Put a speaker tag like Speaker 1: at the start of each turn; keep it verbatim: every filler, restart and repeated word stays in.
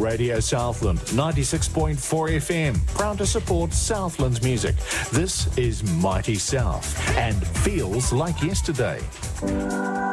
Speaker 1: Radio Southland, ninety-six point four F M, proud to support Southland's music. This is Mighty South and Feels Like Yesterday.